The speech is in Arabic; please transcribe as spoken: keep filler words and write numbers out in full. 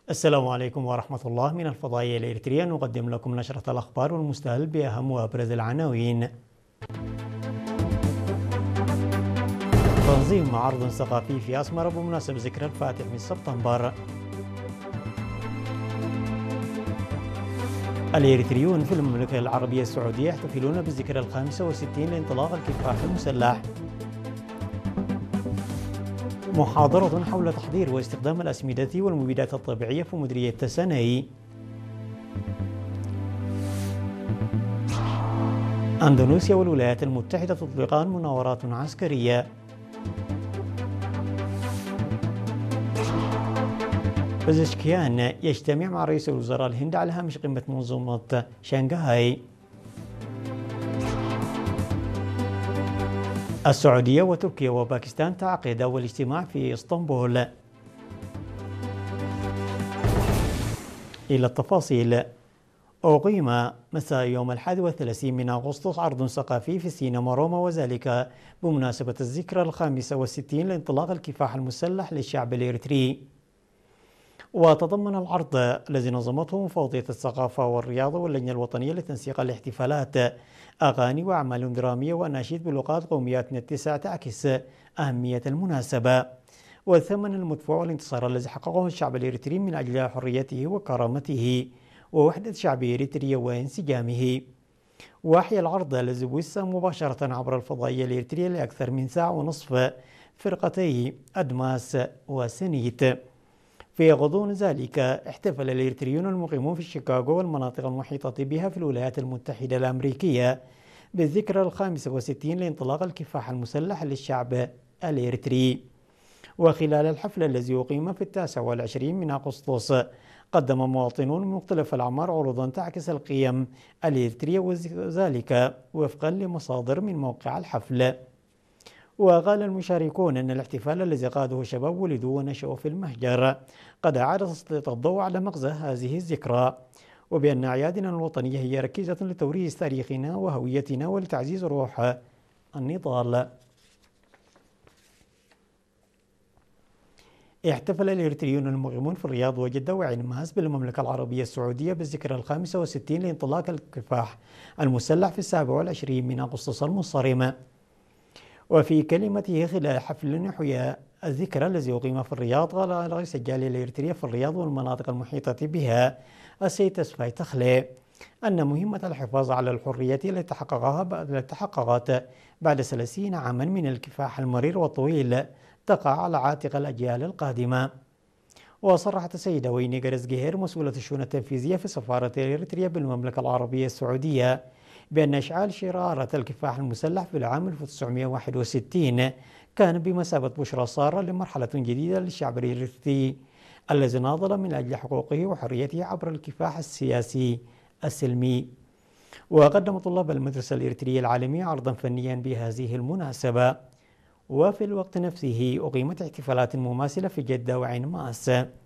السلام عليكم ورحمة الله. من الفضائية الإريترية نقدم لكم نشرة الأخبار والمستهل بأهم وأبرز العناوين. تنظيم عرض ثقافي في أسمر بمناسبة ذكرى الفاتح من سبتمبر. الإريتريون في المملكة العربية السعودية يحتفلون بالذكرى الخامسة والستين لانطلاق الكفاح المسلح. محاضرة حول تحضير واستخدام الأسمدة والمبيدات الطبيعية في مديرية تساناي. أندونيسيا والولايات المتحدة تطلقان مناورات عسكرية. بزشكيان يجتمع مع رئيس الوزراء الهند على هامش قمة منظمة شنغهاي. السعودية وتركيا وباكستان تعقد أول اجتماع في اسطنبول. إلى التفاصيل. أقيم مساء يوم الحادي والثلاثين من أغسطس عرض ثقافي في سينما روما، وذلك بمناسبة الذكرى الخامسة والستين لانطلاق الكفاح المسلح للشعب الإريتري. وتضمن العرض الذي نظمته مفوضية الثقافة والرياضة واللجنة الوطنية لتنسيق الاحتفالات أغاني وأعمال درامية وأناشيد بلغات قوميات التسع تعكس أهمية المناسبة والثمن المدفوع والانتصار الذي حققه الشعب الإريتري من أجل حريته وكرامته ووحدة شعب إريتريا وانسجامه. وأحيا العرض الذي بث مباشرة عبر الفضائية الإريترية لأكثر من ساعة ونصف فرقتي أدماس وسنيت. في غضون ذلك احتفل الإريتريون المقيمون في شيكاغو والمناطق المحيطة بها في الولايات المتحدة الأمريكية بالذكرى الخامسة والستين لانطلاق الكفاح المسلح للشعب الإريتري. وخلال الحفل الذي أقيم في التاسع والعشرين من أغسطس قدم مواطنون من مختلف الأعمار عروضا تعكس القيم الإريترية، وذلك وفقا لمصادر من موقع الحفل. وقال المشاركون أن الاحتفال الذي قاده شباب ولدوا ونشأوا في المهجر قد أعاد تسليط الضوء على مغزى هذه الذكرى، وبأن أعيادنا الوطنية هي ركيزة لتوريث تاريخنا وهويتنا ولتعزيز روح النضال. احتفل الإريتريون المقيمون في الرياض وجدة وعين ماس بالمملكة العربية السعودية بالذكرى الخامسة والستين لانطلاق الكفاح المسلح في السابع والعشرين من أغسطس المنصرم. وفي كلمته خلال حفل نحو الذكرى الذي أقيم في الرياض، قال رئيس الجالية الإريترية في الرياض والمناطق المحيطة بها السيد تسفاي تخلي أن مهمة الحفاظ على الحرية التي تحققها التي تحققت بعد ثلاثين عاما من الكفاح المرير والطويل تقع على عاتق الأجيال القادمة. وصرحت السيدة ويني غرزجيهير مسؤولة الشؤون التنفيذية في سفارة إريتريا بالمملكة العربية السعودية بأن إشعال شرارة الكفاح المسلح في العام ألف وتسعمائة وواحد وستين كان بمثابة بشرى سارة لمرحلة جديدة للشعب الإريتري الذي ناضل من أجل حقوقه وحريته عبر الكفاح السياسي السلمي. وقدم طلاب المدرسة الإريترية العالمية عرضا فنيا بهذه المناسبة. وفي الوقت نفسه أقيمت احتفالات مماثلة في جدة وعين ماس.